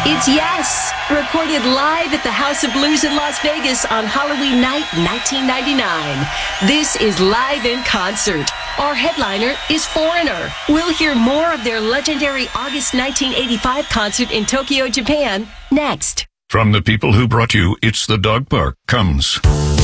It's Yes, recorded live at the House of Blues in Las Vegas on Halloween night 1999. This is live in concert. Our headliner is Foreigner. We'll hear more of their legendary August 1985 concert in Tokyo, Japan, next. From the people who brought you It's the Dog Park comes